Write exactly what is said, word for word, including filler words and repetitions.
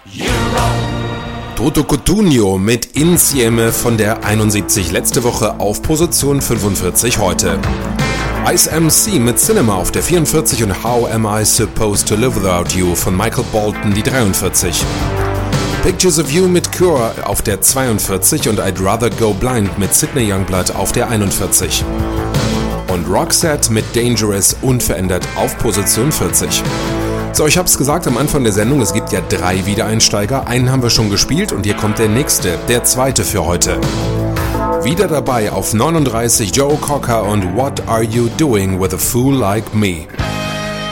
Toto Cutugno mit Insieme von der einundsiebzig letzte Woche auf Position fünfundvierzig heute. Ice M C mit Cinema auf der vierundvierzig und How Am I Supposed to Live Without You von Michael Bolton die dreiundvierzig. Pictures of You mit Cure auf der zweiundvierzig und I'd Rather Go Blind mit Sidney Youngblood auf der einundvierzig. Und Roxette mit Dangerous unverändert auf Position vierzig. So, ich hab's gesagt am Anfang der Sendung, es gibt ja drei Wiedereinsteiger. Einen haben wir schon gespielt und hier kommt der nächste, der zweite für heute. Wieder dabei auf neununddreißig Joe Cocker und What Are You Doing with a Fool Like Me?